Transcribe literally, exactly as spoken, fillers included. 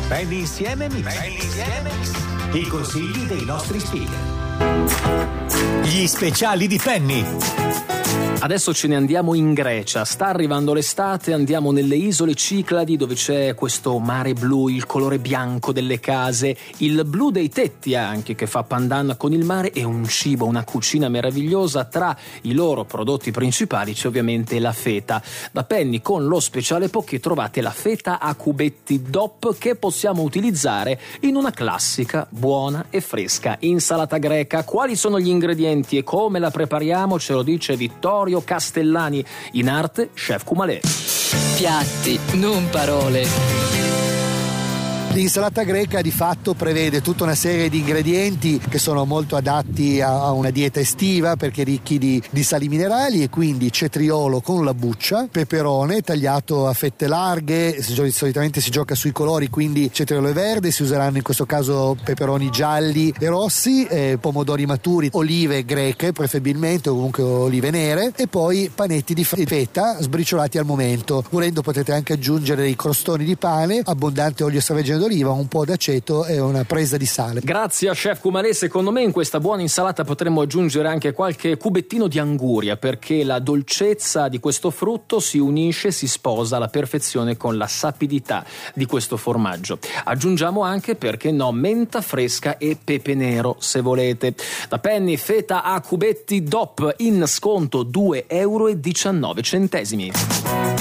Penny insieme mix. Penny insieme mix. I consigli dei nostri speaker. Gli speciali di Penny. Adesso ce ne andiamo in Grecia, sta arrivando l'estate, andiamo nelle isole Cicladi dove c'è questo mare blu, il colore bianco delle case, il blu dei tetti anche che fa pandan con il mare e un cibo, una cucina meravigliosa. Tra i loro prodotti principali c'è ovviamente la feta. Da Penny con lo speciale Poké trovate la feta a cubetti D O P che possiamo utilizzare in una classica, buona e fresca insalata greca. Quali sono gli ingredienti e come la prepariamo ce lo dice Vittorio Castellani, in arte Chef Kumalé. Piatti, non parole. L'insalata greca di fatto prevede tutta una serie di ingredienti che sono molto adatti a una dieta estiva perché ricchi di, di sali minerali, e quindi cetriolo con la buccia, peperone tagliato a fette larghe, solitamente si gioca sui colori, quindi cetriolo e verde, si useranno in questo caso peperoni gialli e rossi, eh, pomodori maturi, olive greche preferibilmente o comunque olive nere, e poi panetti di feta sbriciolati al momento. Volendo potete anche aggiungere dei crostoni di pane, abbondante olio extravergine d'oliva, un po' d'aceto e una presa di sale. Grazie a Chef Kumalé. Secondo me in questa buona insalata potremmo aggiungere anche qualche cubettino di anguria, perché la dolcezza di questo frutto si unisce, si sposa alla perfezione con la sapidità di questo formaggio. Aggiungiamo anche, perché no, menta fresca e pepe nero se volete. Da Penny feta a cubetti D O P in sconto due euro e diciannove centesimi.